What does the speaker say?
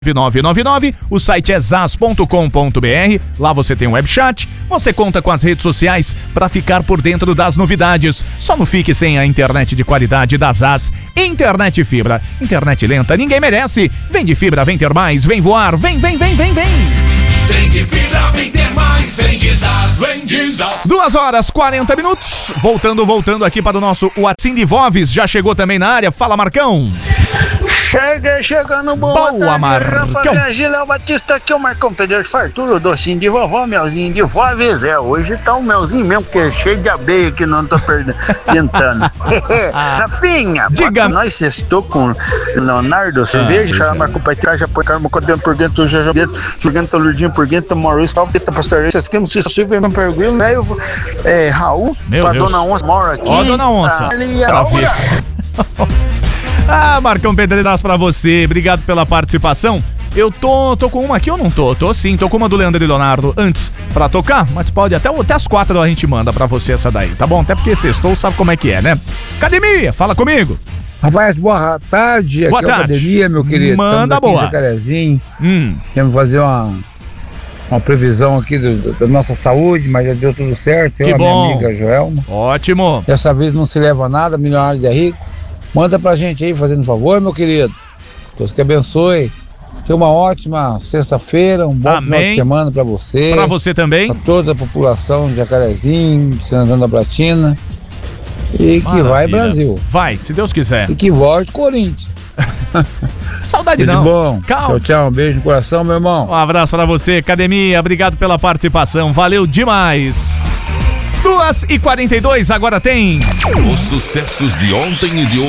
999, o site é zaz.com.br, lá você tem um webchat, você conta com as redes sociais para ficar por dentro das novidades. Só não fique sem a internet de qualidade da Zaz. Internet fibra, internet lenta, ninguém merece. Vem de fibra, vem ter mais, vem voar, vem. Vem de fibra, vem ter mais, vem de Zaz, vem de Zaz. 2h40. Voltando aqui para o nosso WhatsApp de Voves, já chegou também na área. Fala, Marcão. Chegando Boa, Marcão. Léo Batista aqui, o Marcão Pedro de Fartura, o docinho de vovó, melzinho de Voves. Hoje tá um melzinho mesmo, porque é cheio de abelha que não tô tentando. Rafinha, diga. Nós estou com Leonardo, cerveja, chama Marcão Pedro, já põe carmo dentro por dentro, já jogando taludinho por dentro, Maurício, talveta pastor, essas que não se vê no perguilo, né? Raul, meu com a Deus. Dona Onça, mora aqui. Ó, Dona Onça. Pra ver. Marcão Pedreiras pra você, obrigado pela participação. Eu tô com uma aqui ou não tô? Tô sim, tô com uma do Leandro e Leonardo antes pra tocar, mas pode até as 4 a gente manda pra você essa daí, tá bom? Até porque sextou, sabe como é que é, né? Academia, fala comigo. Rapaz, boa tarde. Boa aqui tarde. É Academia, meu querido. Manda boa. Jacarezinho. Temos que fazer uma previsão aqui da nossa saúde, mas já deu tudo certo. Que eu, bom. a minha amiga Joelma. Ótimo. Dessa vez não se leva nada, milionário de rico. Manda pra gente aí, fazendo um favor, meu querido. Deus que abençoe. Tenha uma ótima sexta-feira, um bom final de semana pra você. Pra você também. Pra toda a população de Jacarezinho, Senador da Platina. E que vai Brasil. Vai, se Deus quiser. E que volte Corinthians. Saudade Tudo não. bom. Calma. Tchau, um beijo no coração, meu irmão. Um abraço pra você, Academia. Obrigado pela participação. Valeu demais. 2h42, agora tem... Os sucessos de ontem e de hoje.